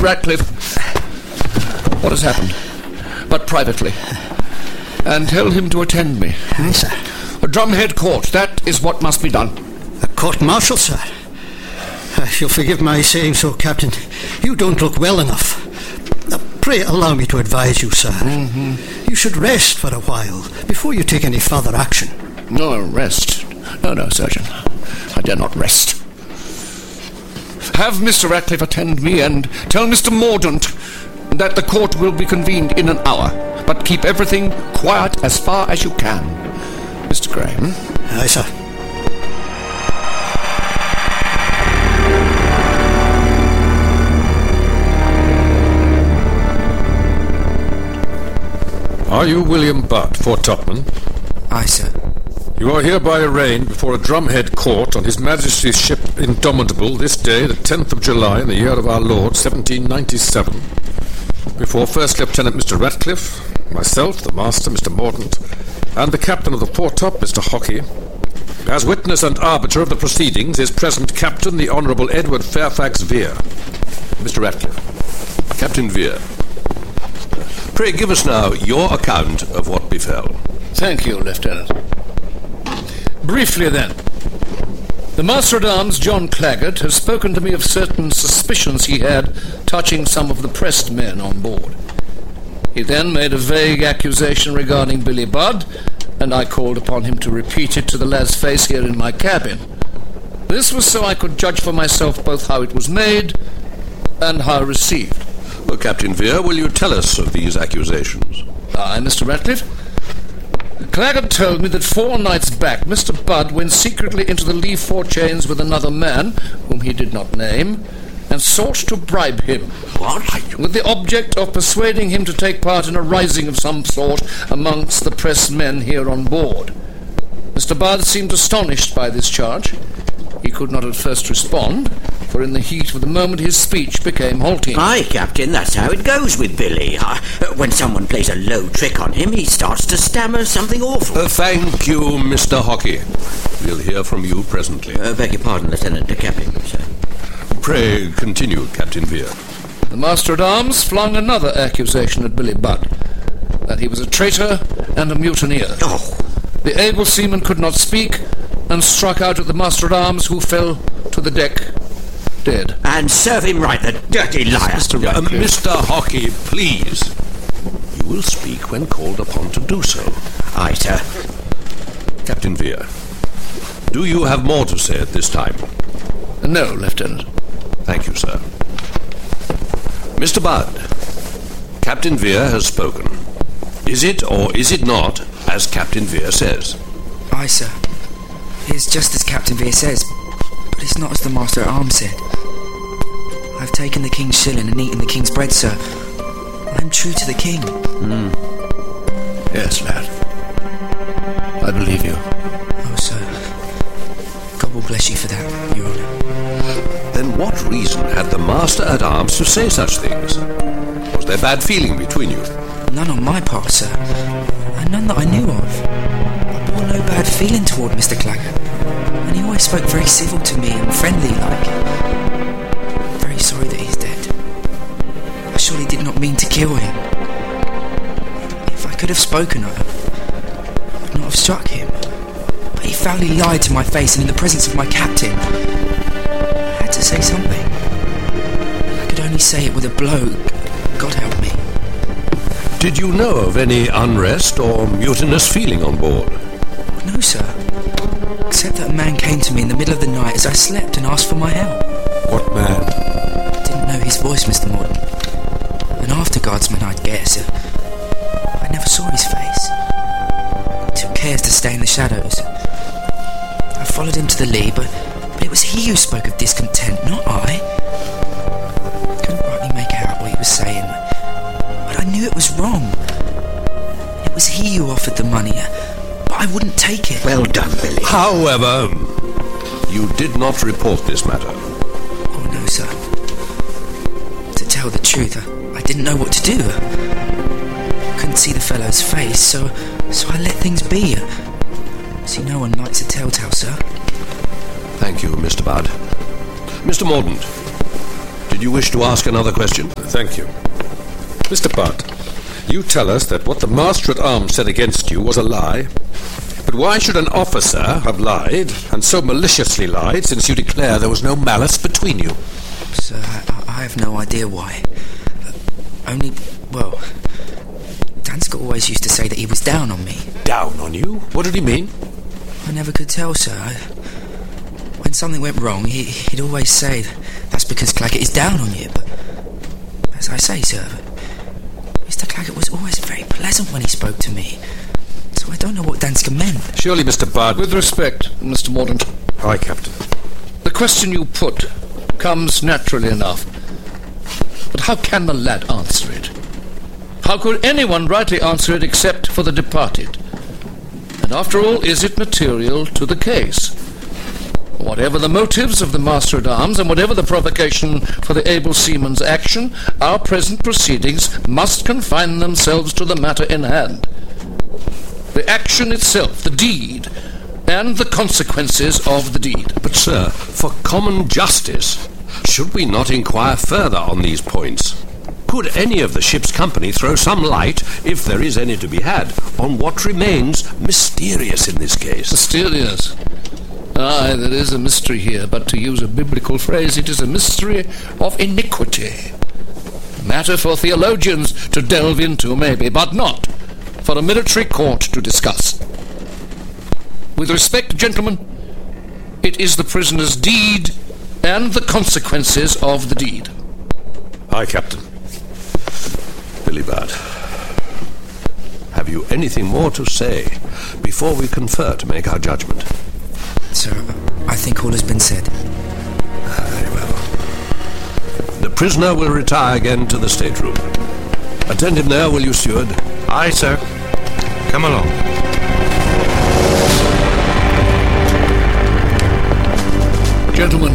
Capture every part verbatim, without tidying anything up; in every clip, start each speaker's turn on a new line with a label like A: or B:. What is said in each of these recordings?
A: Ratcliffe what has happened, but privately, and tell him to attend me.
B: Aye, sir.
A: A Drumhead Court, that is what must be done.
B: A court-martial, sir? Uh, you'll forgive my saying so, Captain. You don't look well enough. Uh, pray allow me to advise you, sir.
A: Mm-hmm.
B: You should rest for a while before you take any further action.
A: No, rest. No, no, Surgeon. I dare not rest. Have Mister Ratcliffe attend me and tell Mister Mordaunt that the court will be convened in an hour, but keep everything quiet as far as you can. Mister Graham?
B: Aye, sir.
C: Are you William Budd, Fort Topman?
D: Aye, sir.
C: You are hereby arraigned before a Drumhead Court on His Majesty's ship Indomitable this day, the tenth of July, in the year of our Lord, seventeen ninety-seven, before First Lieutenant Mister Ratcliffe, myself, the Master, Mister Mordaunt, and the Captain of the Foretop, Mister Hockey. As witness and arbiter of the proceedings is present Captain the Honourable Edward Fairfax Vere.
E: Mister Ratcliffe. Captain Vere. Pray give us now your account of what befell.
A: Thank you, Lieutenant. Briefly, then. The Master-at-Arms, John Claggart, has spoken to me of certain suspicions he had touching some of the pressed men on board. He then made a vague accusation regarding Billy Budd, and I called upon him to repeat it to the lad's face here in my cabin. This was so I could judge for myself both how it was made and how received.
E: Well, Captain Vere, will you tell us of these accusations?
A: Aye, Mister Ratcliffe. Claggart told me that four nights back Mister Budd went secretly into the lee forechains with another man, whom he did not name, and sought to bribe him.
E: What?
A: With the object of persuading him to take part in a rising of some sort amongst the pressed men here on board. Mister Budd seemed astonished by this charge. He could not at first respond, for in the heat of the moment his speech became halting.
F: Aye, Captain, that's how it goes with Billy. Uh, when someone plays a low trick on him, he starts to stammer something awful.
E: Uh, thank you, Mister Hockey. We'll hear from you presently.
F: Uh, beg your pardon, Lieutenant, the Captain, sir.
E: Pray continue, Captain Vere.
A: The Master-at-Arms flung another accusation at Billy Budd, that he was a traitor and a mutineer.
F: Oh.
A: The able seaman could not speak, and struck out at the Master-at-Arms, who fell to the deck, dead.
F: And serve him right, the dirty liar.
A: Mister
E: Uh, Mister Hockey, please. You will speak when called upon to do so.
F: Aye, sir.
E: Captain Vere, do you have more to say at this time?
A: No, Lieutenant.
E: Thank you, sir. Mister Budd, Captain Vere has spoken. Is it or is it not as Captain Vere says?
D: Aye, sir. It is just as Captain Vere says, but it's not as the Master-at-Arms said. I've taken the King's shilling and eaten the King's bread, sir. I'm true to the King.
A: Mm. Yes, lad. I believe you.
D: Oh, sir. God will bless you for that, Your Honour.
E: Then what reason had the Master-at-Arms to say such things? Was there bad feeling between you?
D: None on my part, sir. And none that I knew of. I bore no bad feeling toward Mister Claggart, and he always spoke very civil to me and friendly-like. I'm very sorry that he's dead. I surely did not mean to kill him. If I could have spoken, I would not have struck him. But he foully lied to my face and in the presence of my captain. I had to say something. I could only say it with a blow. God help me.
E: Did you know of any unrest or mutinous feeling on board?
D: No, sir. Except that a man came to me in the middle of the night as I slept and asked for my help.
E: What man?
D: Didn't know his voice, Mister Mordaunt. An after-guardsman, I'd guess. I never saw his face. Took care to stay in the shadows. I followed him to the lee, but, but it was he who spoke of discontent, not I. Couldn't rightly make out what he was saying, but I knew it was wrong. It was he who offered the money, but I wouldn't take it.
F: Well done, Billy.
E: However, you did not report this matter.
D: Oh, no, sir. To tell the truth, I, I didn't know what to do. I couldn't see the fellow's face, so so I let things be. See, no one likes a telltale, sir.
E: Thank you, Mister Budd. Mister Mordaunt, Did you wish to ask another question?
C: Thank you. Mister Budd, you tell us that what the Master-at-Arms said against you was a lie. But why should an officer have lied, and so maliciously lied, since you declare there was no malice between you?
D: Sir, I, I have no idea why. Uh, only, well, Dansker always used to say that he was down on me.
C: Down on you? What did he mean?
D: I never could tell, sir. I, when something went wrong, he, he'd always say that's because Claggett is down on you. But as I say, sir, Mister Claggett was always very pleasant when he spoke to me. So I don't know what Dansker meant.
C: Surely, Mister Budd...
A: With respect, Mister Mordaunt.
C: Aye, Captain.
A: The question you put comes naturally enough. But how can the lad answer it? How could anyone rightly answer it except for the departed? And after all, is it material to the case? Whatever the motives of the Master-at-Arms, and whatever the provocation for the able seaman's action, our present proceedings must confine themselves to the matter in hand. The action itself, the deed, and the consequences of the deed.
E: But, sir, for common justice, should we not inquire further on these points? Could any of the ship's company throw some light, if there is any to be had, on what remains mysterious in this case?
A: Mysterious? Aye, there is a mystery here, but to use a biblical phrase, it is a mystery of iniquity. Matter for theologians to delve into, maybe, but not for a military court to discuss. With respect, gentlemen, it is the prisoner's deed and the consequences of the deed.
C: Aye, Captain.
E: Billy Budd, have you anything more to say before we confer to make our judgment?
D: Sir, I think all has been said.
E: Very well. The prisoner will retire again to the stateroom. Attend him there, will you, steward?
G: Aye, sir. Come along.
A: Gentlemen,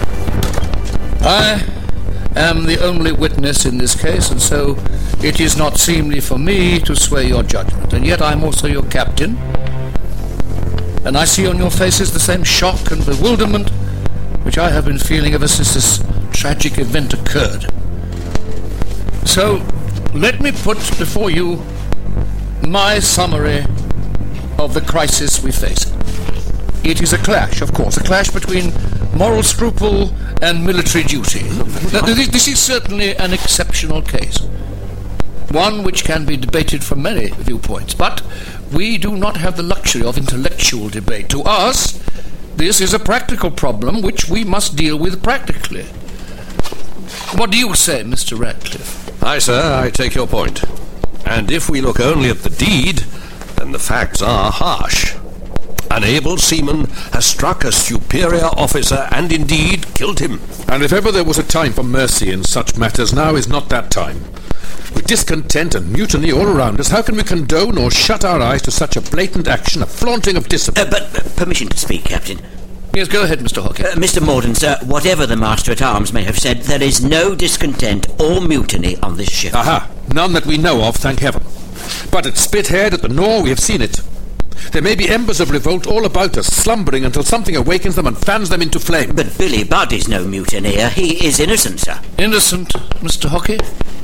A: I am the only witness in this case, and so it is not seemly for me to sway your judgment. And yet I am also your captain, and I see on your faces the same shock and bewilderment which I have been feeling ever since this tragic event occurred. So, let me put before you my summary of the crisis we face. It is a clash, of course, a clash between moral scruple and military duty. Now, this is certainly an exceptional case, one which can be debated from many viewpoints, but we do not have the luxury of intellectual debate. To us, this is a practical problem which we must deal with practically. What do you say, Mister Ratcliffe?
E: Aye, sir, I take your point. And if we look only at the deed, then the facts are harsh. An able seaman has struck a superior officer and indeed killed him.
C: And if ever there was a time for mercy in such matters, now is not that time. With discontent and mutiny all around us, how can we condone or shut our eyes to such a blatant action, a flaunting of discipline?
F: Uh, but uh, permission to speak, Captain.
A: Yes, go ahead, Mister Hockey.
F: Uh, Mister Mordaunt, sir, whatever the Master-at-Arms may have said, there is no discontent or mutiny on this ship.
C: Aha, none that we know of, thank heaven. But at Spithead, at the Nore, we have seen it. There may be embers of revolt all about us, slumbering until something awakens them and fans them into flame.
F: But Billy Budd is no mutineer. He is innocent, sir.
A: Innocent, Mister Hockey?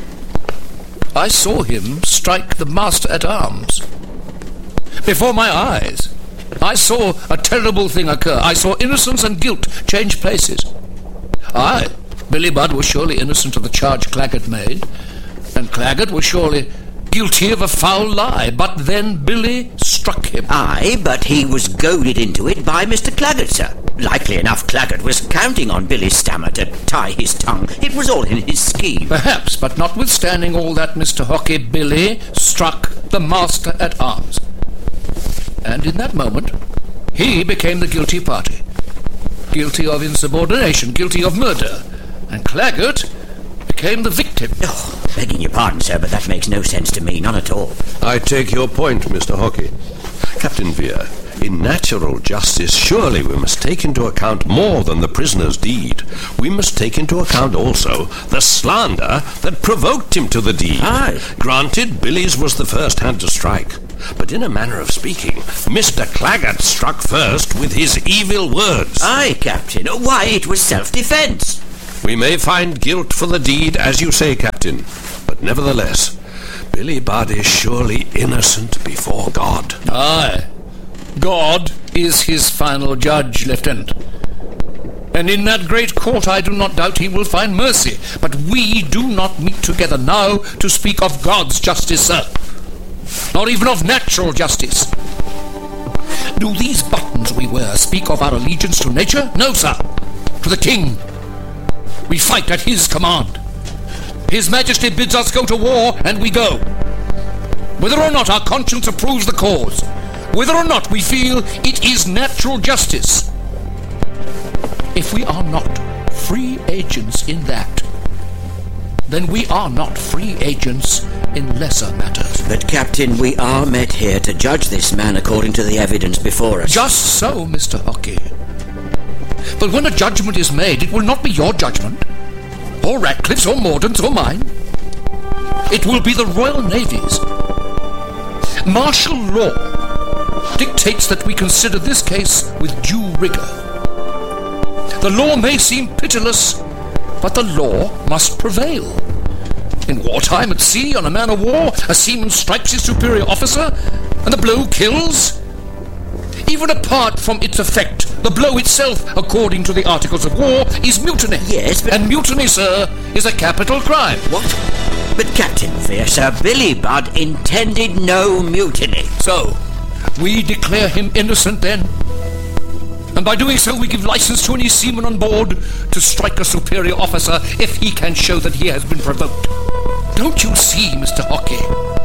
A: I saw him strike the Master-at-Arms. Before my eyes. I saw a terrible thing occur. I saw innocence and guilt change places. Aye, Billy Budd was surely innocent of the charge Claggett made, and Claggett was surely guilty of a foul lie, but then Billy struck him.
F: Aye, but he was goaded into it by Mister Claggett, sir. Likely enough, Claggett was counting on Billy's stammer to tie his tongue. It was all in his scheme.
A: Perhaps, but notwithstanding all that, Mister Hockey, Billy struck the Master-at-Arms. And in that moment, he became the guilty party. Guilty of insubordination, guilty of murder. And Claggett became the victim.
F: Oh, begging your pardon, sir, but that makes no sense to me, none at all.
E: I take your point, Mister Hockey. Captain Vere, in natural justice, surely we must take into account more than the prisoner's deed. We must take into account also the slander that provoked him to the deed.
F: Aye.
E: Granted, Billy's was the first hand to strike, but in a manner of speaking, Mister Claggett struck first with his evil words.
F: Aye, Captain. Why, it was self-defence.
E: We may find guilt for the deed, as you say, Captain, but nevertheless, Billy Budd is surely innocent before God.
A: Aye. God is his final judge, Lieutenant. And in that great court I do not doubt he will find mercy. But we do not meet together now to speak of God's justice, sir. Nor even of natural justice. Do these buttons we wear speak of our allegiance to nature? No, sir. To the king. We fight at his command. His Majesty bids us go to war, and we go. Whether or not our conscience approves the cause, whether or not we feel it is natural justice, if we are not free agents in that, then we are not free agents in lesser matters.
F: But, Captain, we are met here to judge this man according to the evidence before us.
A: Just so, Mister Hockey. But when a judgment is made, it will not be your judgment, or Ratcliffe's, or Mordaunt's, or mine. It will be the Royal Navy's. Martial law dictates that we consider this case with due rigour. The law may seem pitiless, but the law must prevail. In wartime, at sea, on a man of war, a seaman strikes his superior officer, and the blow kills. Even apart from its effect, the blow itself, according to the Articles of War, is mutiny.
F: Yes, but...
A: And mutiny, sir, is a capital crime.
F: What? But, Captain Fear, Sir Billy Budd intended no mutiny.
A: So, we declare him innocent then? And by doing so, we give license to any seaman on board to strike a superior officer if he can show that he has been provoked. Don't you see, Mister Hockey?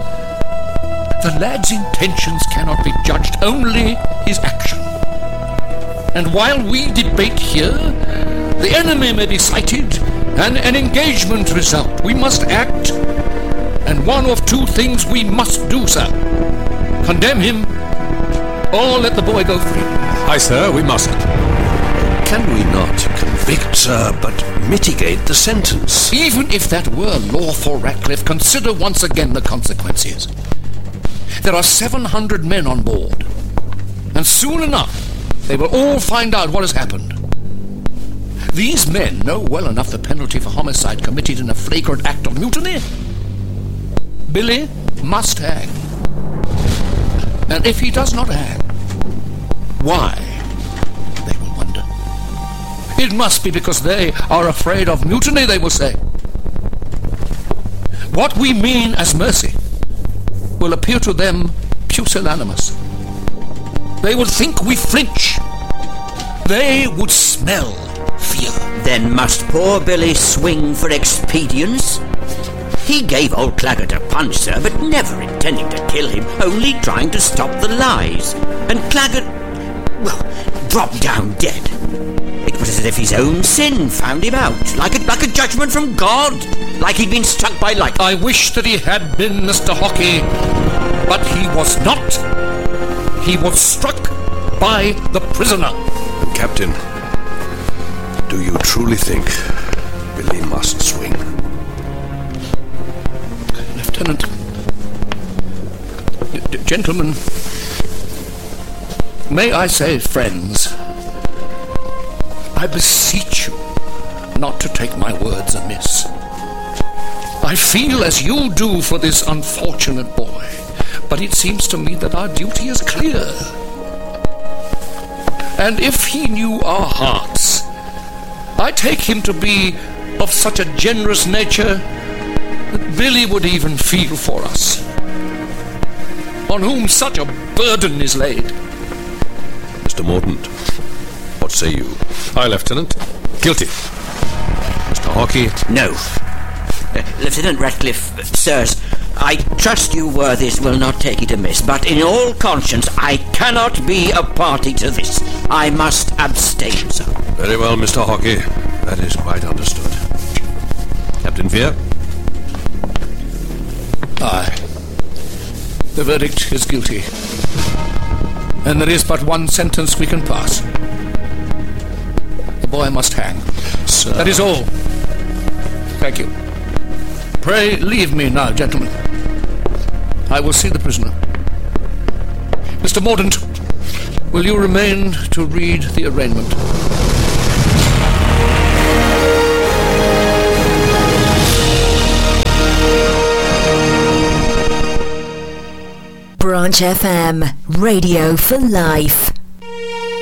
A: The lad's intentions cannot be judged, only his action. And while we debate here, the enemy may be sighted and an engagement result. We must act, and one of two things we must do, sir. Condemn him, or let the boy go free.
C: Aye, sir, we must.
E: Can we not convict, sir, but mitigate the sentence?
A: Even if that were law for Ratcliffe, consider once again the consequences. There are seven hundred men on board, and soon enough they will all find out what has happened. These men know well enough the penalty for homicide committed in a flagrant act of mutiny. Billy must hang. And if he does not hang, why, they will wonder. It must be because they are afraid of mutiny, they will say. What we mean as mercy will appear to them pusillanimous. They would think we flinch. They would smell fear.
F: Then must poor Billy swing for expedience? He gave old Claggart a punch, sir, but never intending to kill him, only trying to stop the lies. And Claggart, well, dropped down dead. It was as if his own sin found him out, like a, like a judgment from God, like he'd been struck by lightning.
A: I wish that he had been, Mister Hockey, but he was not. He was struck by the prisoner.
E: Captain, do you truly think Billy must swing?
A: Lieutenant, d- gentlemen, may I say friends, I beseech you not to take my words amiss. I feel as you do for this unfortunate boy, but it seems to me that our duty is clear. And if he knew our hearts, I take him to be of such a generous nature that Billy would even feel for us, on whom such a burden is laid.
E: Mister Mordaunt, what say you?
C: Aye, Lieutenant. Guilty.
E: Mister Hockey?
F: No. Uh, Lieutenant Ratcliffe, uh, sirs, I trust you worthies will not take it amiss, but in all conscience I cannot be a party to this. I must abstain, sir.
E: Very well, Mister Hockey. That is quite understood. Captain Fear?
A: Aye. The verdict is guilty. And there is but one sentence we can pass. The boy must hang.
E: Sir.
A: That is all. Thank you. Pray leave me now, gentlemen. I will see the prisoner. Mister Mordaunt, will you remain to read the arraignment?
H: Branch F M, radio for life.